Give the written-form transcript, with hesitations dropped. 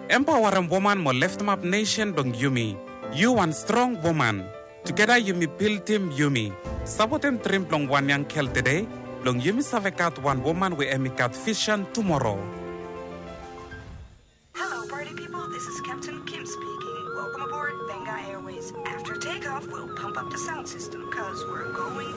Empowering woman mo left map nation dong Yumi. You one strong woman. Together Yumi build team Yumi. Sabotem trim long one young kel today. Long Yumi savekat one woman we emikat vision tomorrow. Hello party people, this is Captain Kim speaking. Welcome aboard Benga Airways. After takeoff, we'll pump up the sound system cause we're going